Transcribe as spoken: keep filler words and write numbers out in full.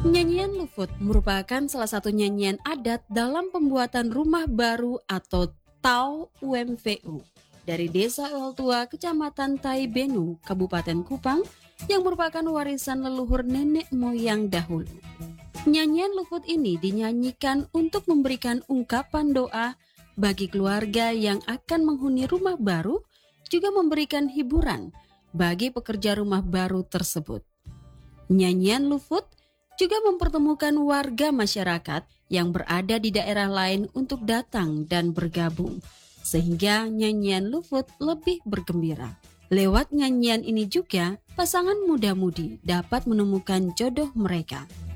Nyanyian Lufut merupakan salah satu nyanyian adat dalam pembuatan rumah baru atau Tau U M V U dari Desa Tua, Kecamatan Taibenu, Kabupaten Kupang yang merupakan warisan leluhur nenek moyang dahulu. Nyanyian Lufut ini dinyanyikan untuk memberikan ungkapan doa bagi keluarga yang akan menghuni rumah baru, juga memberikan hiburan bagi pekerja rumah baru tersebut. Nyanyian Lufut juga mempertemukan warga masyarakat yang berada di daerah lain untuk datang dan bergabung, sehingga nyanyian Lufut lebih bergembira. Lewat nyanyian ini juga, pasangan muda-mudi dapat menemukan jodoh mereka.